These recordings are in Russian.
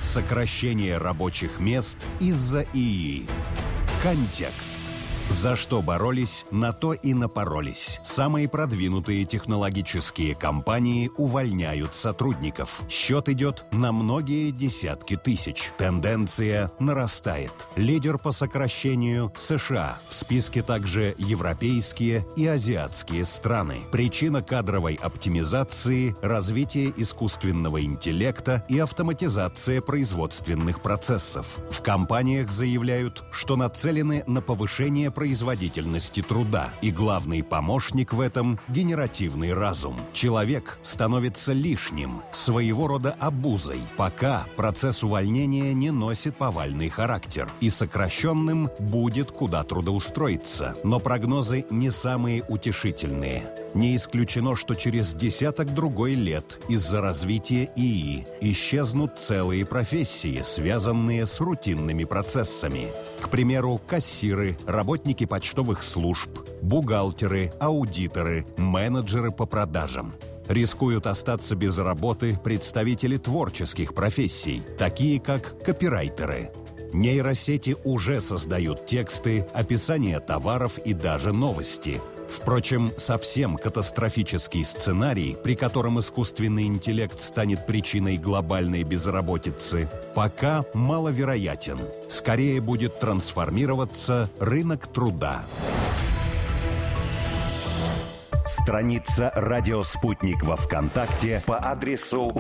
Сокращение рабочих мест из-за ИИ. Контекст. За что боролись, на то и напоролись. Самые продвинутые технологические компании увольняют сотрудников. Счет идет на многие десятки тысяч. Тенденция нарастает. Лидер по сокращению – США. В списке также европейские и азиатские страны. Причина кадровой оптимизации – развитие искусственного интеллекта и автоматизация производственных процессов. В компаниях заявляют, что нацелены на повышение производительности труда, и главный помощник в этом – генеративный разум. Человек становится лишним, своего рода обузой, пока процесс увольнения не носит повальный характер, и сокращенным будет куда трудоустроиться. Но прогнозы не самые утешительные. Не исключено, что через десяток-другой лет из-за развития ИИ исчезнут целые профессии, связанные с рутинными процессами. К примеру, кассиры, работники почтовых служб, бухгалтеры, аудиторы, менеджеры по продажам. Рискуют остаться без работы представители творческих профессий, такие как копирайтеры. Нейросети уже создают тексты, описания товаров и даже новости. Впрочем, совсем катастрофический сценарий, при котором искусственный интеллект станет причиной глобальной безработицы, пока маловероятен. Скорее будет трансформироваться рынок труда. Страница «Радио Спутник» во ВКонтакте по адресу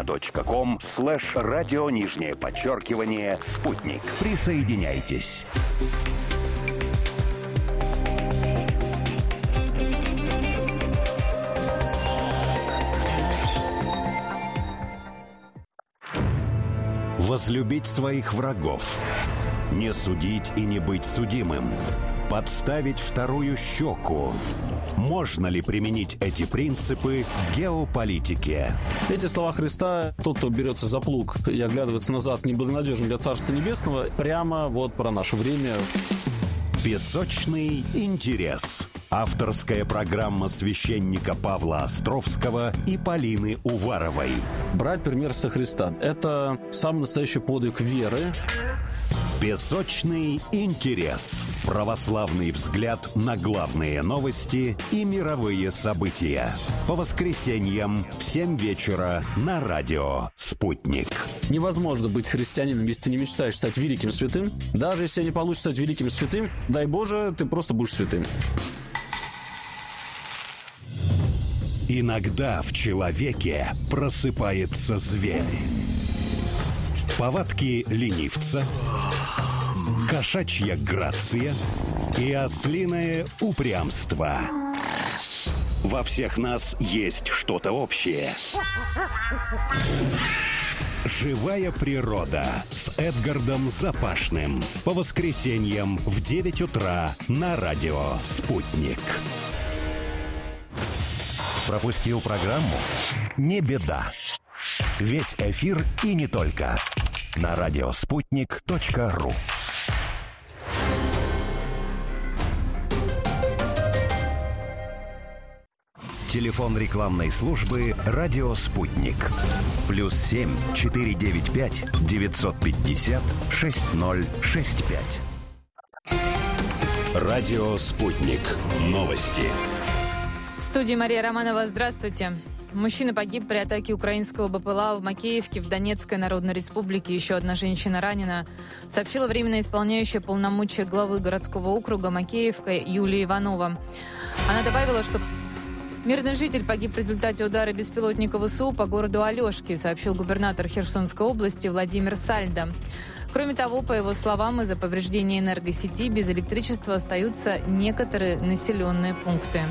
vk.com/радио_спутник. Присоединяйтесь. Возлюбить своих врагов, не судить и не быть судимым, подставить вторую щеку. Можно ли применить эти принципы к геополитике? Эти слова Христа: тот, кто берется за плуг и оглядывается назад, неблагонадежен для Царства Небесного, прямо вот про наше время. Песочный интерес. Авторская программа священника Павла Островского и Полины Уваровой. Брать пример со Христа – это самый настоящий подвиг веры. Песочный интерес. Православный взгляд на главные новости и мировые события. По воскресеньям в 7 вечера на радио «Спутник». Невозможно быть христианином, если ты не мечтаешь стать великим святым. Даже если не получится стать великим святым, дай Боже, ты просто будешь святым. Иногда в человеке просыпается зверь. Повадки ленивца, кошачья грация и ослиное упрямство. Во всех нас есть что-то общее. «Живая природа» с Эдгардом Запашным. По воскресеньям в 9 утра на радио «Спутник». Пропустил программу? Не беда. Весь эфир и не только. На радиоспутник.ру. Телефон рекламной службы «Радио Спутник». +7 495 950 6065. Радио Спутник. Новости. В студии Мария Романова. Здравствуйте. Мужчина погиб при атаке украинского БПЛА в Макеевке в Донецкой Народной Республике. Еще одна женщина ранена, сообщила временно исполняющая полномочия главы городского округа Макеевка Юлия Иванова. Она добавила, что мирный житель погиб в результате удара беспилотника ВСУ по городу Алешки, сообщил губернатор Херсонской области Владимир Сальдо. Кроме того, по его словам, из-за повреждения энергосети без электричества остаются некоторые населенные пункты.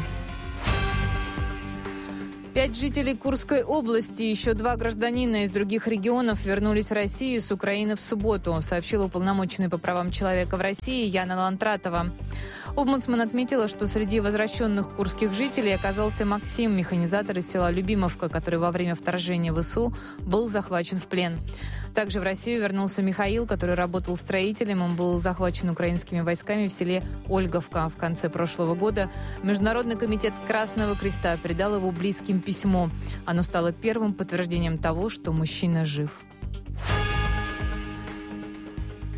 5 жителей Курской области и еще 2 гражданина из других регионов вернулись в Россию с Украины в субботу, сообщила уполномоченный по правам человека в России Яна Лантратова. Омбудсмен отметила, что среди возвращенных курских жителей оказался Максим, механизатор из села Любимовка, который во время вторжения ВСУ был захвачен в плен. Также в Россию вернулся Михаил, который работал строителем. Он был захвачен украинскими войсками в селе Ольговка. В конце прошлого года Международный комитет Красного Креста передал его близким письмо. Оно стало первым подтверждением того, что мужчина жив.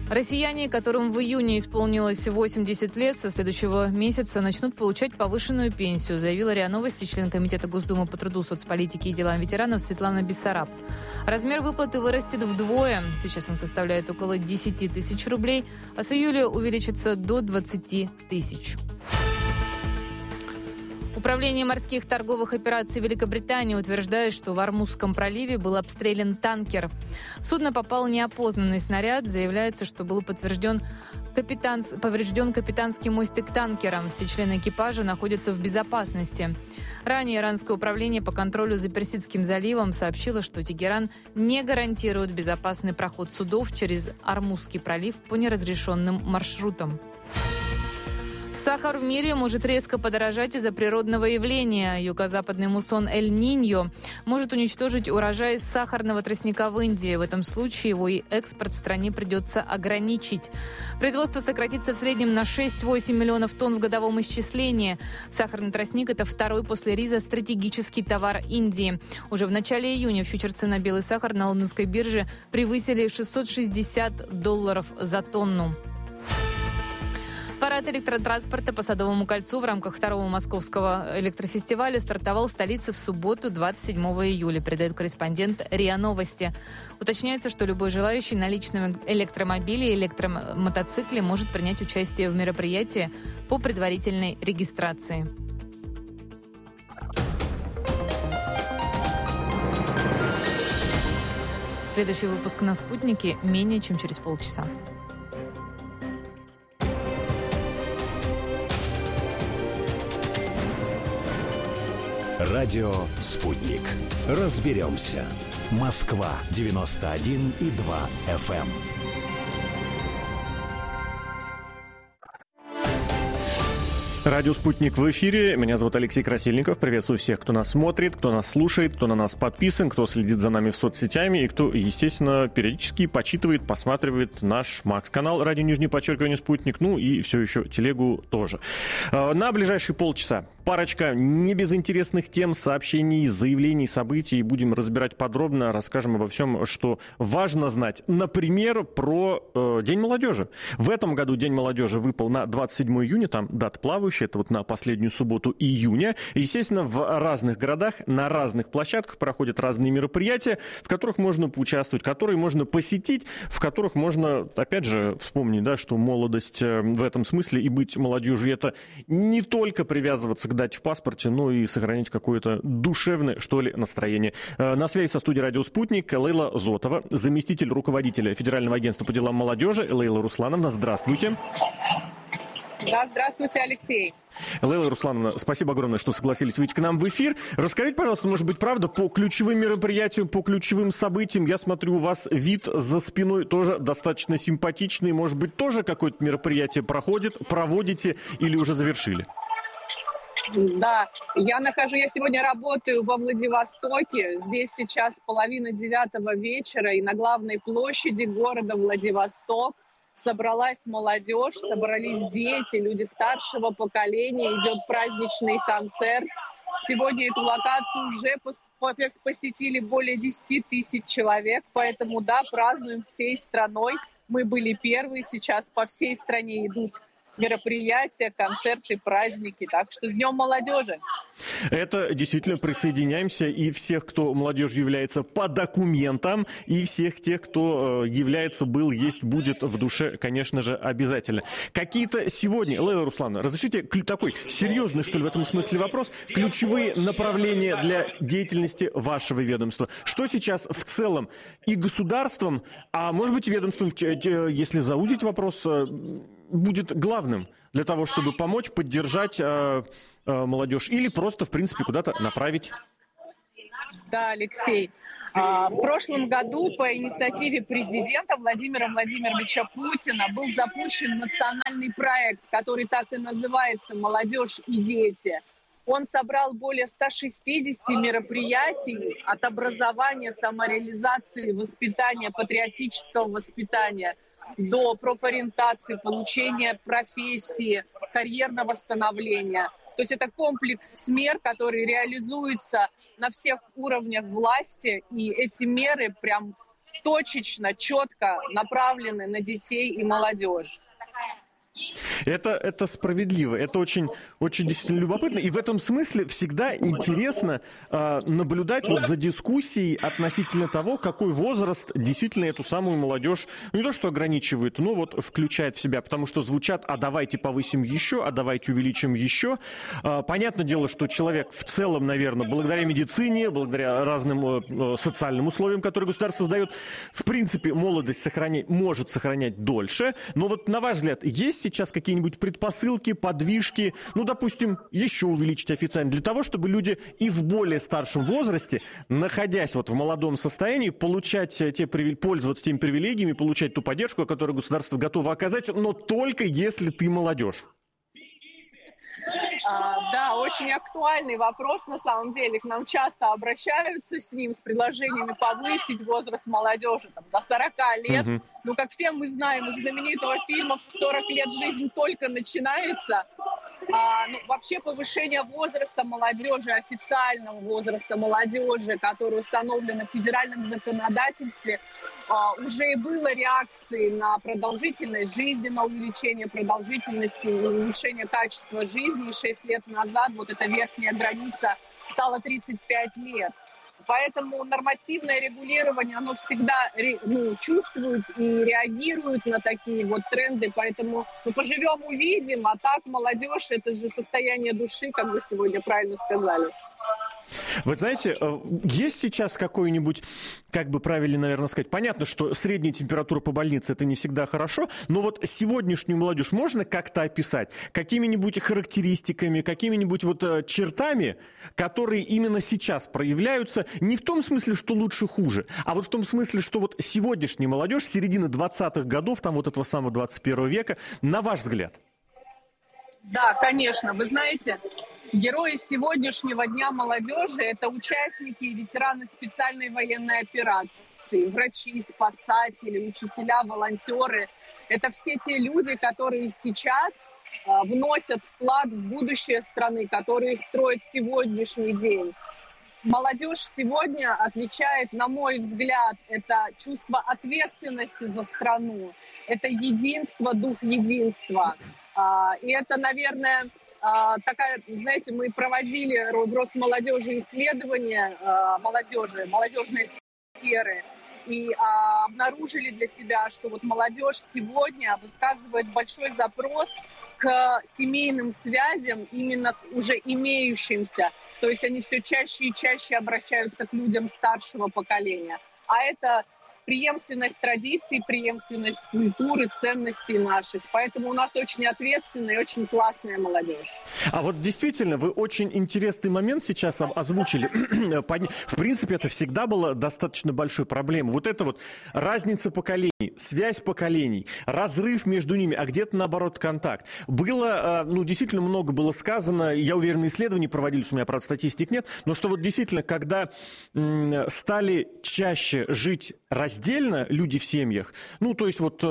Россияне, которым в июне исполнилось 80 лет, со следующего месяца начнут получать повышенную пенсию, заявила РИА Новости член Комитета Госдумы по труду, соцполитике и делам ветеранов Светлана Бессараб. Размер выплаты вырастет вдвое. Сейчас он составляет около 10 тысяч рублей, а с июля увеличится до 20 тысяч. Управление морских торговых операций Великобритании утверждает, что в Ормузском проливе был обстрелян танкер. В судно попал неопознанный снаряд. Заявляется, что был поврежден капитанский мостик танкера. Все члены экипажа находятся в безопасности. Ранее иранское управление по контролю за Персидским заливом сообщило, что Тегеран не гарантирует безопасный проход судов через Ормузский пролив по неразрешенным маршрутам. Сахар в мире может резко подорожать из-за природного явления. Юго-западный муссон Эль-Ниньо может уничтожить урожай сахарного тростника в Индии. В этом случае его и экспорт стране придется ограничить. Производство сократится в среднем на 6-8 миллионов тонн в годовом исчислении. Сахарный тростник – это второй после риза стратегический товар Индии. Уже в начале июня фьючерсы на белый сахар на лондонской бирже превысили $660 за тонну. Парад электротранспорта по Садовому кольцу в рамках второго московского электрофестиваля стартовал в столице в субботу, 27 июля, передает корреспондент РИА Новости. Уточняется, что любой желающий на личном электромобиле и электромотоцикле может принять участие в мероприятии по предварительной регистрации. Следующий выпуск на «Спутнике» менее чем через полчаса. Радио «Спутник». Разберемся. Москва, 91,2 FM. Радио «Спутник» в эфире. Меня зовут Алексей Красильников. Приветствую всех, кто нас смотрит, кто нас слушает, кто на нас подписан, кто следит за нами в соцсетях и кто, естественно, периодически почитывает, посматривает наш МАКС-канал «Радио _ Спутник», ну и все еще телегу тоже. На ближайшие полчаса парочка небезынтересных тем, сообщений, заявлений, событий. Будем разбирать подробно, расскажем обо всем, что важно знать. Например, про День молодежи. В этом году День молодежи выпал на 27 июня, там дата плавающая. Это вот на последнюю субботу июня. Естественно, в разных городах, на разных площадках проходят разные мероприятия, в которых можно поучаствовать, которые можно посетить, в которых можно, опять же, вспомнить, да, что молодость в этом смысле и быть молодежью — это не только привязываться к дате в паспорте, но и сохранить какое-то душевное, что ли, настроение. На связи со студией «Радио Спутник» Лейла Зотова, заместитель руководителя Федерального агентства по делам молодежи. Лейла Руслановна, здравствуйте. Да, здравствуйте, Алексей. Лейла Руслановна, спасибо огромное, что согласились выйти к нам в эфир. Расскажите, пожалуйста, может быть, правда, по ключевым мероприятиям, по ключевым событиям. Я смотрю, у вас вид за спиной тоже достаточно симпатичный. Может быть, тоже какое-то мероприятие проводите или уже завершили? Да, я сегодня работаю во Владивостоке. Здесь сейчас 8:30 вечера, и на главной площади города Владивосток собралась молодежь, собрались дети, люди старшего поколения, идет праздничный концерт. Сегодня эту локацию уже посетили более 10 тысяч человек, поэтому, да, празднуем всей страной. Мы были первые, сейчас по всей стране идут мероприятия, концерты, праздники. Так что с Днем молодежи! Это действительно присоединяемся, и всех, кто молодежью является по документам, и всех тех, кто является, был, есть, будет в душе, конечно же, обязательно. Какие-то сегодня, Лейла Руслановна, разрешите такой серьезный, что ли, в этом смысле вопрос, ключевые направления для деятельности вашего ведомства? Что сейчас в целом и государством, а может быть ведомством, если заузить вопрос, будет главным для того, чтобы помочь, поддержать молодежь или просто, в принципе, куда-то направить? Да, Алексей. В прошлом году по инициативе президента Владимира Владимировича Путина был запущен национальный проект, который так и называется «Молодежь и дети». Он собрал более 160 мероприятий от образования, самореализации, воспитания, патриотического воспитания до профориентации, получения профессии, карьерного становления. То есть это комплекс мер, которые реализуются на всех уровнях власти, и эти меры прям точечно, четко направлены на детей и молодежь. Это справедливо, это очень, очень действительно любопытно, и в этом смысле всегда интересно наблюдать вот за дискуссией относительно того, какой возраст действительно эту самую молодежь, не то что ограничивает, но вот включает в себя, потому что звучат: а давайте повысим еще, а давайте увеличим еще. Понятное дело, что человек в целом, наверное, благодаря медицине, благодаря разным социальным условиям, которые государство создает, в принципе, молодость может сохранять дольше, но вот на ваш взгляд, есть сейчас какие-нибудь предпосылки, подвижки, ну, допустим, еще увеличить официально, для того, чтобы люди и в более старшем возрасте, находясь вот в молодом состоянии, пользоваться теми привилегиями, получать ту поддержку, которую государство готово оказать, но только если ты молодежь? Да, очень актуальный вопрос на самом деле. К нам часто обращаются с ним, с предложениями повысить возраст молодежи до 40 лет. Ну, как все мы знаем из знаменитого фильма «В 40 лет жизнь только начинается». Вообще повышение возраста молодежи, официального возраста молодежи, который установлен в федеральном законодательстве, уже и было реакцией на продолжительность жизни, на увеличение продолжительности, улучшение качества жизни. 6 лет назад вот эта верхняя граница стала 35 лет. Поэтому нормативное регулирование, оно всегда чувствует и реагирует на такие вот тренды. Поэтому поживем, увидим. А так молодежь – это же состояние души, как вы сегодня правильно сказали. Вы знаете, есть сейчас какой-нибудь, как бы правильно, наверное, сказать, понятно, что средняя температура по больнице – это не всегда хорошо, но вот сегодняшнюю молодежь можно как-то описать? Какими-нибудь характеристиками, какими-нибудь вот чертами, которые именно сейчас проявляются, не в том смысле, что лучше-хуже, а вот в том смысле, что вот сегодняшняя молодежь, середина 20-х годов, там вот этого самого 21 века, на ваш взгляд? Да, конечно. Вы знаете, герои сегодняшнего Дня молодежи – это участники и ветераны специальной военной операции, врачи, спасатели, учителя, волонтеры. Это все те люди, которые сейчас вносят вклад в будущее страны, которые строят сегодняшний день. Молодежь сегодня отличает, на мой взгляд, это чувство ответственности за страну, это единство, дух единства. И это, наверное, такая, знаете, мы проводили в Росмолодежи исследования молодежной сферы и обнаружили для себя, что вот молодежь сегодня высказывает большой запрос к семейным связям, именно уже имеющимся. То есть они все чаще и чаще обращаются к людям старшего поколения. А это преемственность традиций, преемственность культуры, ценностей наших. Поэтому у нас очень ответственная и очень классная молодежь. А вот действительно, вы очень интересный момент сейчас озвучили. В принципе, это всегда было достаточно большой проблемой. Вот это вот разница поколений, связь поколений, разрыв между ними, а где-то, наоборот, контакт. Было, действительно много было сказано, я уверен, исследований проводились, у меня, правда, статистик нет, но что вот действительно, когда стали чаще жить раздельно люди в семьях, то есть вот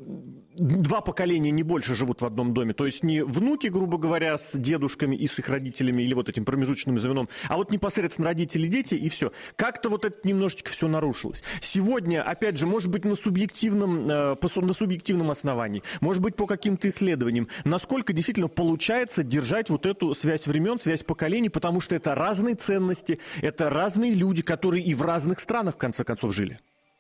2 поколения, не больше живут в одном доме, то есть не внуки, грубо говоря, с дедушками и с их родителями или вот этим промежуточным звеном, а вот непосредственно родители, дети и все. Как-то вот это немножечко все нарушилось. Сегодня, опять же, может быть, на субъективном основании, может быть, по каким-то исследованиям, насколько действительно получается держать вот эту связь времен, связь поколений, потому что это разные ценности, это разные люди, которые и в разных странах, в конце концов, жили.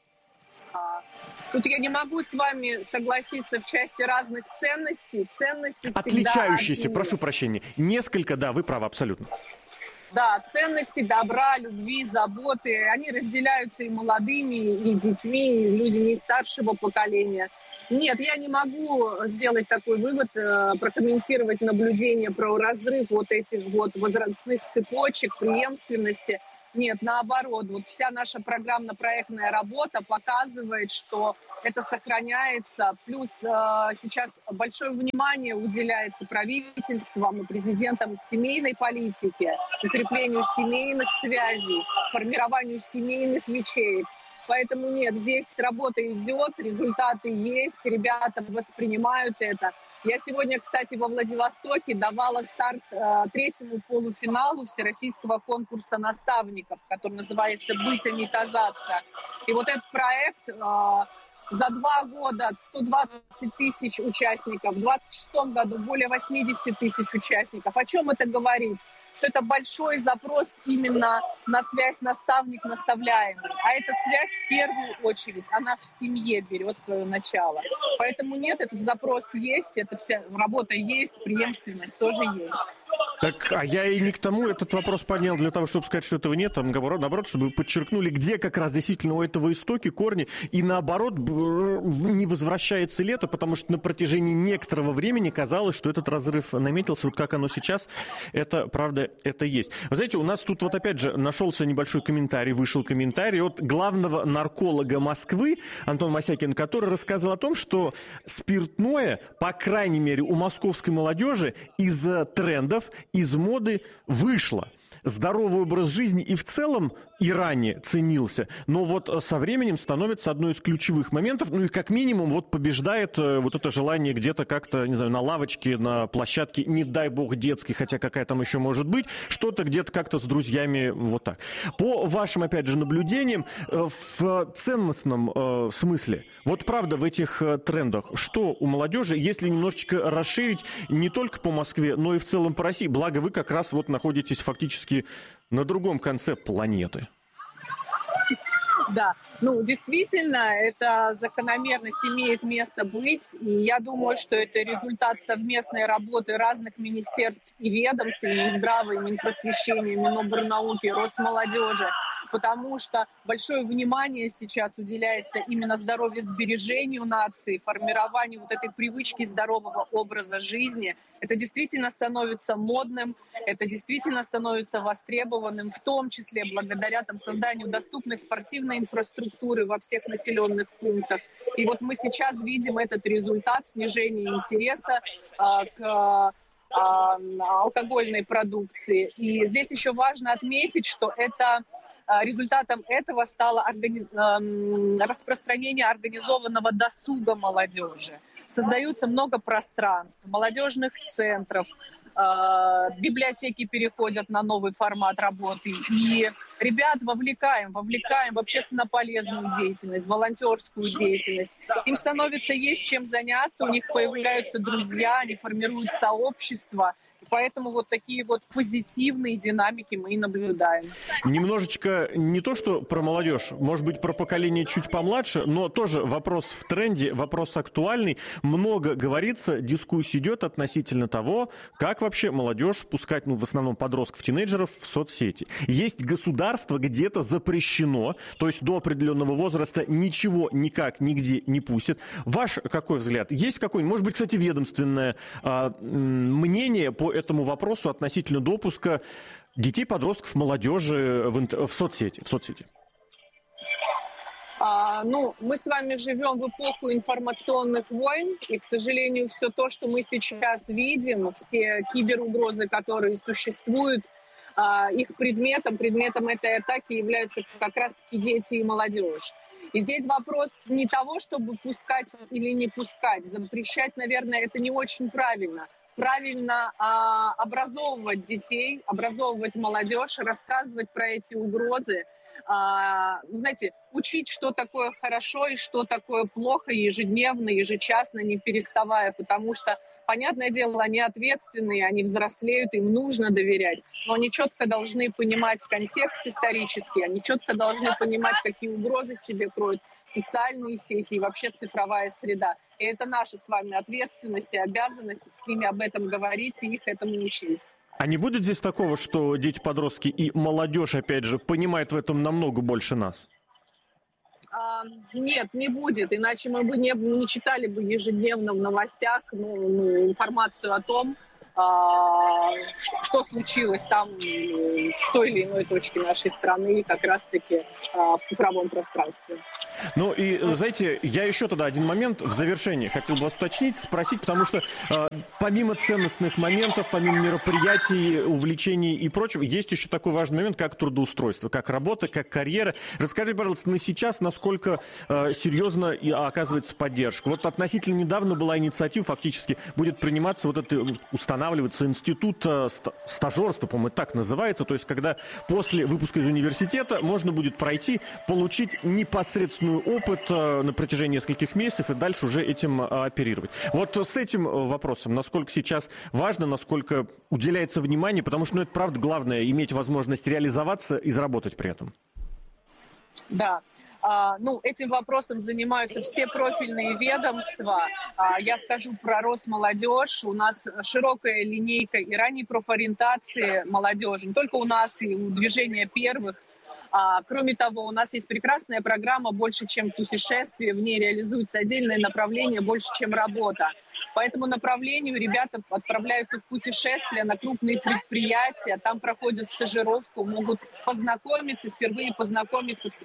Тут я не могу с вами согласиться в части разных ценностей. Ценности всегда отличающиеся, одни. прошу прощения. Несколько, да, вы правы, абсолютно. Да, ценности добра, любви, заботы, они разделяются и молодыми, и детьми, и людьми старшего поколения. Нет, я не могу сделать такой вывод, прокомментировать наблюдение про разрыв вот этих вот возрастных цепочек, преемственности. Нет, наоборот, вот вся наша программно-проектная работа показывает, что это сохраняется. Плюс сейчас большое внимание уделяется правительством и президентом семейной политике, укреплению семейных связей, формированию семейных ячеек. Поэтому нет, здесь работа идет, результаты есть, ребята воспринимают это. Я сегодня, кстати, во Владивостоке давала старт третьему полуфиналу всероссийского конкурса наставников, который называется «Быть, а не казаться». И вот этот проект за 2 года 120 тысяч участников, в 2026 году более 80 тысяч участников. О чем это говорит? Что это большой запрос именно на связь наставник-наставляемый. А эта связь в первую очередь, она в семье берет свое начало. Поэтому нет, этот запрос есть, эта вся работа есть, преемственность тоже есть. Так, а я и не к тому этот вопрос поднял для того, чтобы сказать, что этого нет, а наоборот, чтобы вы подчеркнули, где как раз действительно у этого истоки, корни, и наоборот, не возвращается ли это, потому что на протяжении некоторого времени казалось, что этот разрыв наметился, вот как оно сейчас, это, правда, это есть. Вы знаете, у нас тут вот опять же нашелся небольшой комментарий, вышел комментарий от главного нарколога Москвы Антона Мосякина, который рассказал о том, что спиртное, по крайней мере, у московской молодежи из трендов, из моды вышло. Здоровый образ жизни и в целом и ранее ценился, но вот со временем становится одной из ключевых моментов, ну и как минимум вот побеждает вот это желание где-то как-то, не знаю, на лавочке, на площадке, не дай бог детской, хотя какая там еще может быть, что-то где-то как-то с друзьями, вот так. По вашим, опять же, наблюдениям, в ценностном смысле, вот правда в этих трендах, что у молодежи, если немножечко расширить не только по Москве, но и в целом по России, благо вы как раз вот находитесь фактически на другом конце планеты. Да, ну действительно, эта закономерность имеет место быть, и я думаю, что это результат совместной работы разных министерств и ведомств, и Минздрава, и Минпросвещения, Минобрнауки, Росмолодежи, потому что большое внимание сейчас уделяется именно здоровье-сбережению нации, формированию вот этой привычки здорового образа жизни. Это действительно становится модным, это действительно становится востребованным, в том числе благодаря созданию доступной спортивной инфраструктуры во всех населенных пунктах. И вот мы сейчас видим этот результат снижения интереса к алкогольной продукции. И здесь еще важно отметить, что это результатом этого стало распространение организованного досуга молодежи. Создаются много пространств, молодежных центров, библиотеки переходят на новый формат работы. И ребят вовлекаем в общественно полезную деятельность, волонтерскую деятельность. Им становится есть чем заняться, у них появляются друзья, они формируют сообщества. Поэтому вот такие вот позитивные динамики мы и наблюдаем. Немножечко не то, что про молодежь, может быть, про поколение чуть помладше, но тоже вопрос в тренде, вопрос актуальный. Много говорится, дискуссия идет относительно того, как вообще молодежь пускать, в основном подростков, тинейджеров в соцсети. Есть государство, где это запрещено, то есть до определенного возраста ничего никак нигде не пустят. Ваш какой взгляд? Есть какое-нибудь, может быть, кстати, ведомственное мнение по этому вопросу относительно допуска детей, подростков, молодежи в соцсети? Мы с вами живем в эпоху информационных войн, и, к сожалению, все то, что мы сейчас видим, все киберугрозы, которые существуют, их предметом этой атаки являются как раз-таки дети и молодежь. И здесь вопрос не того, чтобы пускать или не пускать. Запрещать, наверное, это не очень правильно. Правильно образовывать детей, образовывать молодежь, рассказывать про эти угрозы, учить, что такое хорошо и что такое плохо ежедневно, ежечасно, не переставая, потому что, понятное дело, они ответственные, они взрослеют, им нужно доверять, но они четко должны понимать контекст исторический, они четко должны понимать, какие угрозы в себе кроют социальные сети и вообще цифровая среда. И это наша с вами ответственность и обязанность с ними об этом говорить и их этому учить. А не будет здесь такого, что дети-подростки и молодежь, опять же, понимают в этом намного больше нас? Нет, не будет, иначе мы бы не читали бы ежедневно в новостях информацию о том, что случилось там в той или иной точке нашей страны, как раз-таки в цифровом пространстве. Ну и, знаете, я еще тогда один момент в завершении хотел бы вас уточнить, спросить, потому что помимо ценностных моментов, помимо мероприятий, увлечений и прочего, есть еще такой важный момент, как трудоустройство, как работа, как карьера. Расскажи, пожалуйста, на сейчас, насколько серьезно и оказывается поддержка. Вот относительно недавно была инициатива, фактически будет приниматься вот это, устанавливается институт стажерства, по-моему, так называется, то есть когда после выпуска из университета можно будет пройти, получить непосредственный опыт на протяжении нескольких месяцев и дальше уже этим оперировать. Вот с этим вопросом, насколько сейчас важно, насколько уделяется внимание, потому что, ну, это правда главное, иметь возможность реализоваться и заработать при этом. Да. Этим вопросом занимаются все профильные ведомства. Я скажу про Росмолодежь. У нас широкая линейка и ранней профориентации молодежи. Не только у нас, и у движения первых. Кроме того, у нас есть прекрасная программа «Больше, чем путешествие». В ней реализуется отдельное направление «Больше, чем работа». По этому направлению ребята отправляются в путешествия на крупные предприятия, там проходят стажировку, могут впервые познакомиться с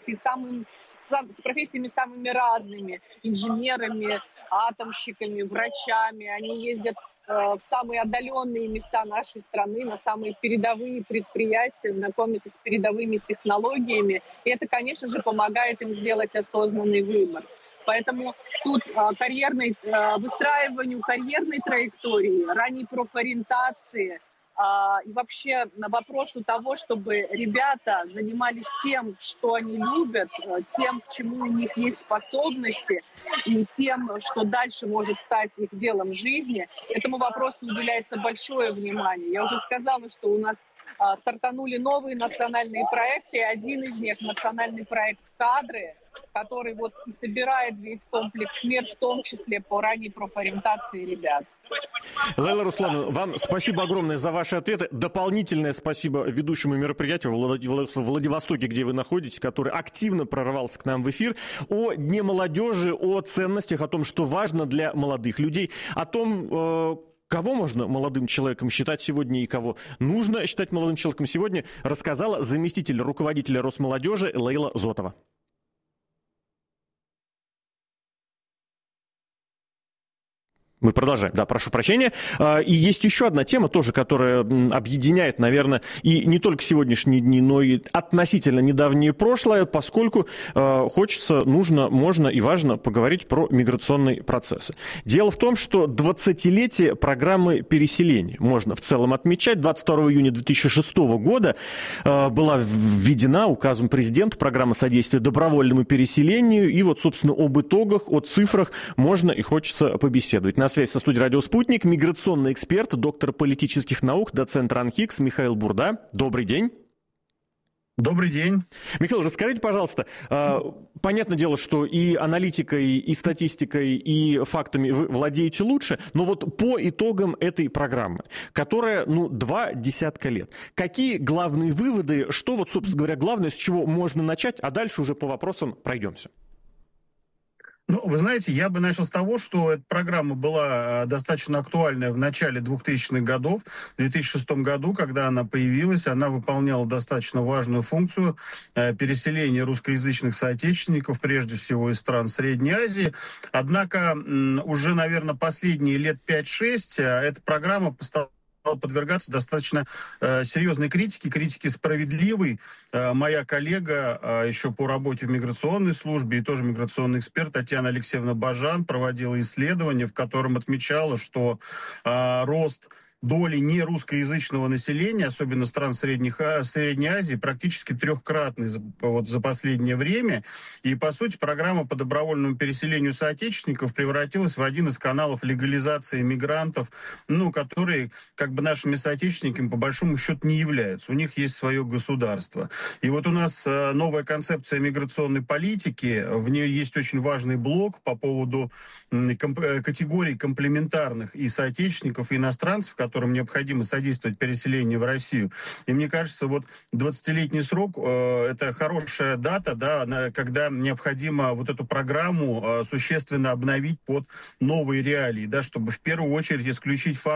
профессиями самыми разными, инженерами, атомщиками, врачами. Они ездят в самые отдаленные места нашей страны, на самые передовые предприятия, знакомятся с передовыми технологиями. И это, конечно же, помогает им сделать осознанный выбор. Поэтому тут выстраиванию карьерной траектории, ранней профориентации и вообще на вопросу того, чтобы ребята занимались тем, что они любят, тем, к чему у них есть способности, и тем, что дальше может стать их делом жизни, этому вопросу уделяется большое внимание. Я уже сказала, что у нас стартанули новые национальные проекты, и один из них — национальный проект «Кадры», который вот и собирает весь комплекс мер, в том числе по ранней профориентации ребят. Лейла Руслановна, вам спасибо огромное за ваши ответы. Дополнительное спасибо ведущему мероприятию в Владивостоке, где вы находитесь, который активно прорвался к нам в эфир, о Дне молодежи, о ценностях, о том, что важно для молодых людей, о том, кого можно молодым человеком считать сегодня и кого нужно считать молодым человеком сегодня, рассказала заместитель руководителя Росмолодежи Лейла Зотова. Мы продолжаем. Да, прошу прощения. И есть еще одна тема тоже, которая объединяет, наверное, и не только сегодняшние дни, но и относительно недавнее прошлое, поскольку хочется, нужно, можно и важно поговорить про миграционные процессы. Дело в том, что 20-летие программы переселения можно в целом отмечать. 22 июня 2006 года была введена указом президента программа содействия добровольному переселению. И вот, собственно, об итогах, о цифрах можно и хочется побеседовать. На связи со студией «Радио Спутник» миграционный эксперт, доктор политических наук, доцент РАНХИКС Михаил Бурда. Добрый день. Добрый день. Михаил, расскажите, пожалуйста, понятное дело, что и аналитикой, и статистикой, и фактами вы владеете лучше, но вот по итогам этой программы, которая, 20 лет, какие главные выводы, что вот, собственно говоря, главное, с чего можно начать, а дальше уже по вопросам пройдемся? Вы знаете, я бы начал с того, что эта программа была достаточно актуальная в начале 2000-х годов. В 2006 году, когда она появилась, она выполняла достаточно важную функцию переселения русскоязычных соотечественников, прежде всего из стран Средней Азии. Однако уже, наверное, последние лет 5-6 эта программа стала подвергаться достаточно серьезной критике справедливой. Моя коллега еще по работе в миграционной службе и тоже миграционный эксперт Татьяна Алексеевна Бажан проводила исследование, в котором отмечала, что рост доли нерусскоязычного населения, особенно стран Средней Азии, практически трехкратный за последнее время. И, по сути, программа по добровольному переселению соотечественников превратилась в один из каналов легализации мигрантов, которые нашими соотечественниками по большому счету не являются. У них есть свое государство. И вот у нас новая концепция миграционной политики, в ней есть очень важный блок по поводу категорий комплементарных и соотечественников, и иностранцев, которым необходимо содействовать переселению в Россию. И мне кажется, 20-летний срок это хорошая дата, когда необходимо эту программу существенно обновить под новые реалии, чтобы в первую очередь исключить факт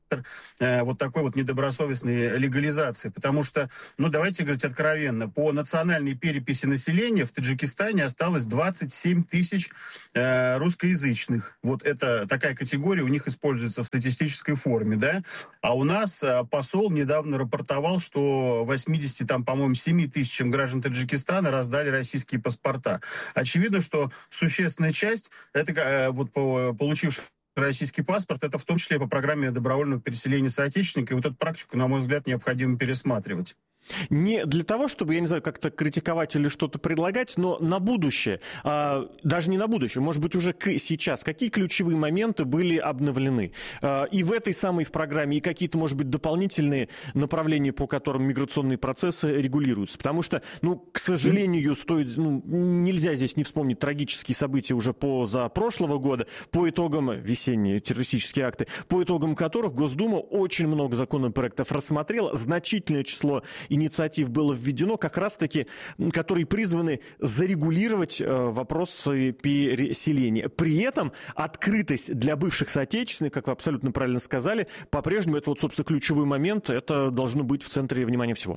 вот такой вот недобросовестной легализации. Потому что, давайте говорить откровенно, по национальной переписи населения в Таджикистане осталось 27 тысяч русскоязычных. Вот это такая категория у них используется в статистической форме, да. А у нас посол недавно рапортовал, что 80, там, по-моему, 7 тысячам граждан Таджикистана раздали российские паспорта. Очевидно, что существенная часть, это вот получивших российский паспорт, это в том числе по программе добровольного переселения соотечественника. И вот эту практику, на мой взгляд, необходимо пересматривать. Не для того, чтобы, я не знаю, как-то критиковать или что-то предлагать, но на будущее, даже не на будущее, может быть, уже сейчас, какие ключевые моменты были обновлены? И в этой самой в программе, и какие-то, может быть, дополнительные направления, по которым миграционные процессы регулируются. Потому что, к сожалению, нельзя здесь не вспомнить трагические события уже позапрошлого года, по итогам весенние террористические акты, по итогам которых Госдума очень много законопроектов рассмотрела, значительное число инициатив было введено, как раз-таки, которые призваны зарегулировать вопросы переселения. При этом открытость для бывших соотечественников, как вы абсолютно правильно сказали, по-прежнему это вот, собственно, ключевой момент, это должно быть в центре внимания всего.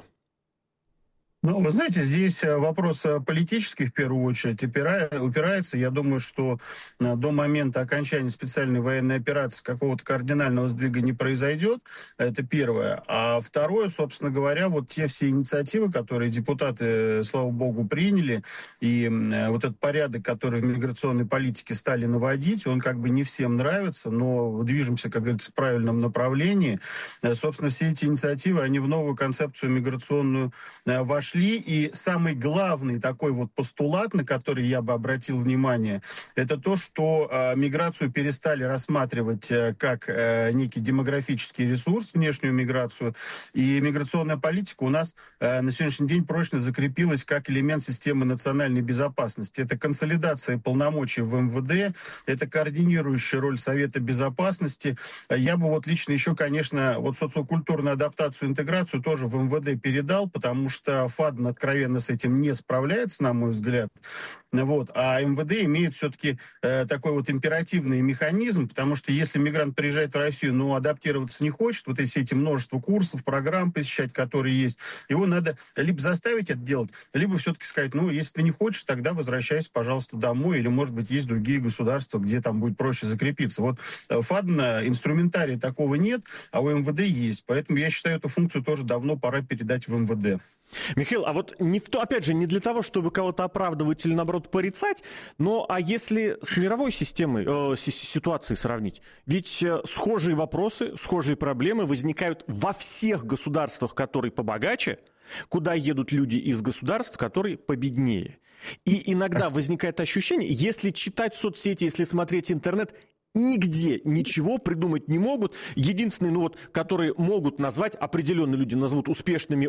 Вы знаете, здесь вопрос политический в первую очередь упирается. Я думаю, что до момента окончания специальной военной операции какого-то кардинального сдвига не произойдет. Это первое. А второе, собственно говоря, вот те все инициативы, которые депутаты, слава богу, приняли, и вот этот порядок, который в миграционной политике стали наводить, он как бы не всем нравится, но движемся, как говорится, в правильном направлении. Собственно, все эти инициативы, они в новую концепцию миграционную вошли. И самый главный такой вот постулат, на который я бы обратил внимание, это то, что миграцию перестали рассматривать как некий демографический ресурс, внешнюю миграцию, и миграционная политика у нас на сегодняшний день прочно закрепилась как элемент системы национальной безопасности. Это консолидация полномочий в МВД, это координирующая роль Совета Безопасности. Я бы вот лично еще, конечно, вот социокультурную адаптацию, интеграцию тоже в МВД передал, потому что ФАДН откровенно с этим не справляется, на мой взгляд. Вот. А МВД имеет все-таки такой вот императивный механизм, потому что если мигрант приезжает в Россию, но адаптироваться не хочет, вот эти множество курсов, программ посещать, которые есть, его надо либо заставить это делать, либо все-таки сказать, если ты не хочешь, тогда возвращайся, пожалуйста, домой, или, может быть, есть другие государства, где там будет проще закрепиться. Вот ФАДНа, инструментария такого нет, а у МВД есть. Поэтому я считаю, эту функцию тоже давно пора передать в МВД. Михаил, а вот опять же, не для того, чтобы кого-то оправдывать или, наоборот, порицать, но а если с мировой системой, ситуацией сравнить? Ведь схожие вопросы, схожие проблемы возникают во всех государствах, которые побогаче, куда едут люди из государств, которые победнее. И иногда возникает ощущение, если читать соцсети, если смотреть интернет, нигде ничего придумать не могут. Единственные, которые могут назвать, определенные люди назовут успешный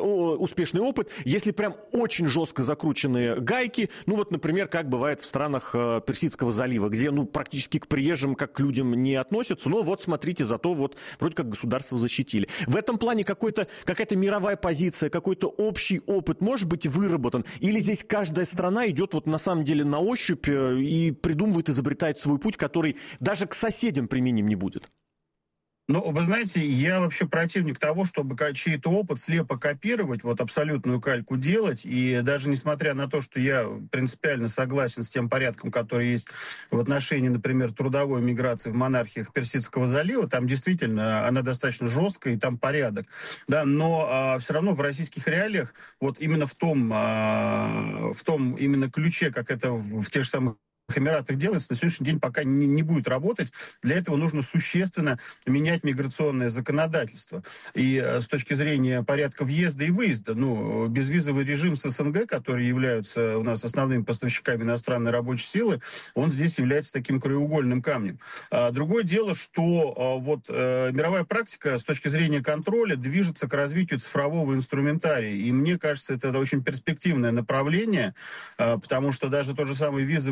опыт, если прям очень жестко закрученные гайки, например, как бывает в странах Персидского залива, где, практически к приезжим, как к людям не относятся, но вот смотрите, зато вот вроде как государство защитили. В этом плане какая-то мировая позиция, какой-то общий опыт может быть выработан, или здесь каждая страна идет на самом деле на ощупь и придумывает, изобретает свой путь, который даже к соседям применим не будет? Вы знаете, я вообще противник того, чтобы чей-то опыт слепо копировать, абсолютную кальку делать, и даже несмотря на то, что я принципиально согласен с тем порядком, который есть в отношении, например, трудовой миграции в монархиях Персидского залива, там действительно она достаточно жесткая, и там порядок, да, но все равно в российских реалиях, именно в том именно ключе, как это в тех же самых Эмиратах делается, на сегодняшний день пока не будет работать. Для этого нужно существенно менять миграционное законодательство. И с точки зрения порядка въезда и выезда, безвизовый режим с СНГ, которые являются у нас основными поставщиками иностранной рабочей силы, он здесь является таким краеугольным камнем. Другое дело, что мировая практика с точки зрения контроля движется к развитию цифрового инструментария. И мне кажется, это очень перспективное направление, потому что даже тот же самый визовый режим,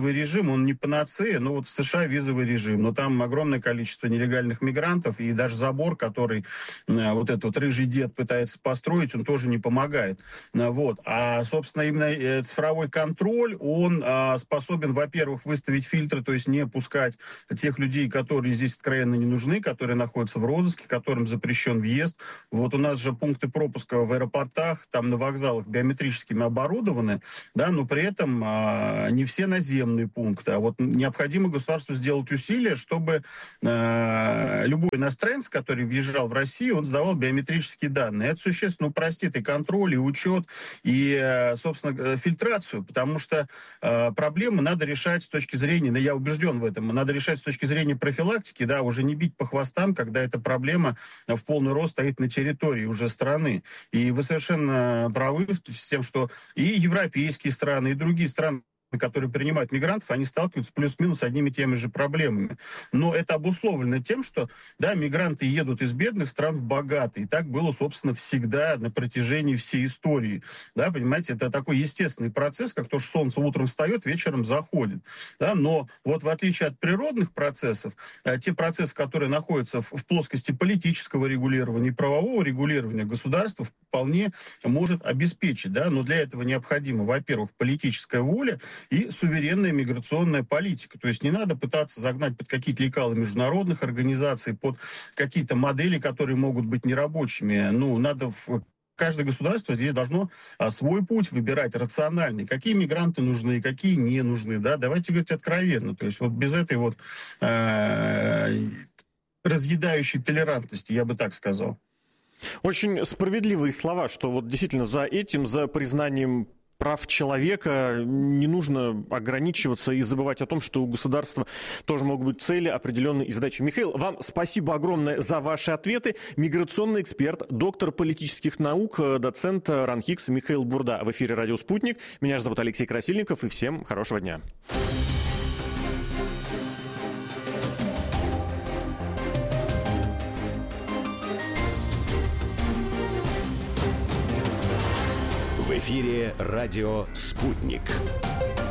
режим, он не панацея, но вот в США визовый режим, но там огромное количество нелегальных мигрантов, и даже забор, который вот этот вот рыжий дед пытается построить, он тоже не помогает. Вот. А, собственно, именно цифровой контроль, он способен, во-первых, выставить фильтры, то есть не пускать тех людей, которые здесь откровенно не нужны, которые находятся в розыске, которым запрещен въезд. Вот у нас же пункты пропуска в аэропортах, там на вокзалах биометрическими оборудованы, да, но при этом не все наземные пункты. А вот необходимо государству сделать усилия, чтобы любой иностранец, который въезжал в Россию, он сдавал биометрические данные. Это существенно упростит и контроль, и учет, и, собственно, фильтрацию, потому что проблемы надо решать с точки зрения, я убежден в этом, надо решать с точки зрения профилактики, да, уже не бить по хвостам, когда эта проблема в полный рост стоит на территории уже страны. И вы совершенно правы с тем, что и европейские страны, и другие страны, которые принимают мигрантов, они сталкиваются плюс-минус одними и теми же проблемами. Но это обусловлено тем, что, да, мигранты едут из бедных стран в богатые. И так было, собственно, всегда на протяжении всей истории. Да, понимаете, это такой естественный процесс, как то, что солнце утром встает, вечером заходит. Да, но вот в отличие от природных процессов, те процессы, которые находятся в плоскости политического регулирования и правового регулирования, государство вполне может обеспечить. Да, но для этого необходимо, во-первых, политическая воля и суверенная миграционная политика. То есть не надо пытаться загнать под какие-то лекалы международных организаций, под какие-то модели, которые могут быть нерабочими. Ну, надо каждое государство здесь должно свой путь выбирать рациональный. Какие мигранты нужны, какие не нужны. Да? Давайте говорить откровенно. То есть вот без этой вот разъедающей толерантности, я бы так сказал. Очень справедливые слова, что вот действительно за этим, за признанием прав человека не нужно ограничиваться и забывать о том, что у государства тоже могут быть цели определенные и задачи. Михаил, вам спасибо огромное за ваши ответы. Миграционный эксперт, доктор политических наук, доцент РАНХИКС Михаил Бурда в эфире «Радио Спутник». Меня же зовут Алексей Красильников, и всем хорошего дня. В эфире радио «Спутник».